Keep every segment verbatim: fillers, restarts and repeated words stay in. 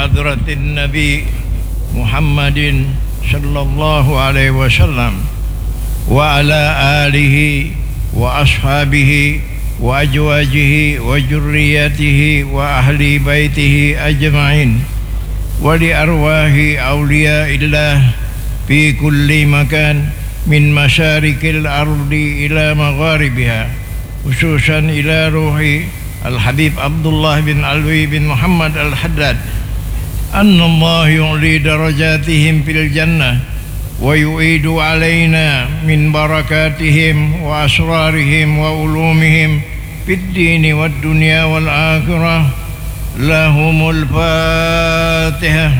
حضرة النبي محمد صلى الله عليه وسلم وعلى آله وأصحابه وأزواجه وذريته وأهل بيته أجمعين ولأرواح أولياء الله في كل مكان من مشارق الأرض إلى مغاربها، خصوصا إلى روح الحبيب عبد الله بن علوي بن محمد الحداد، أن الله يعلي درجاتهم في الجنة ويعيد علينا من بركاتهم وأسرارهم وعلومهم في الدين والدنيا والآخرة. لهم الفاتحة.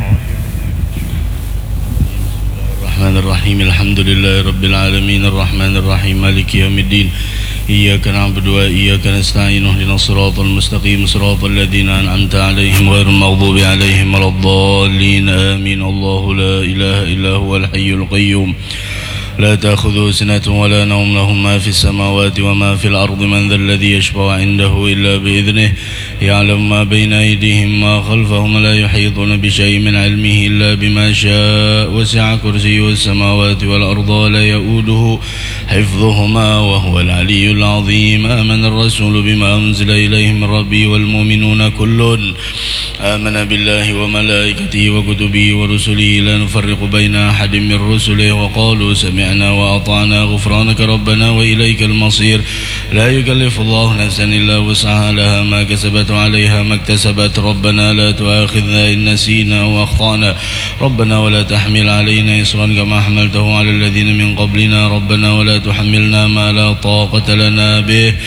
الرحمن الرحيم الحمد لله رب العالمين الرحمن الرحيم مالك يوم الدين إياك نعبد وإياك نستعين اهدنا الصراط المستقيم صراط الذين أنعمت عليهم غير المغضوب عليهم ولا الضالين آمين. الله لا إله إلا هو الحي القيوم لا تأخذه سنة ولا نوم له ما في السماوات وما في الأرض من ذا الذي يشفع عنده إلا بإذنه يعلم ما بين أيديهم ما خلفهم لا يحيطون بشيء من علمه إلا بما شاء وسع كرسيه السماوات والأرض ولا يؤوده حفظهما وهو العلي العظيم. آمن الرسول بما أنزل إليه من ربه والمؤمنون كل آمن بالله وملائكته وكتبه ورسله لا نفرق بين أحد من رسله وقالوا سمعنا وأطعنا غفرانك ربنا وإليك المصير. لا يكلف الله نفسا إلا وسعها لها ما كسبت وعليها ما اكتسبت. ربنا لا تؤاخذنا إن نسينا وأخطأنا ربنا ولا تحمل علينا إصرا كما حملته على الذين من قبلنا ربنا ولا تحملنا ما لا طاقة لنا به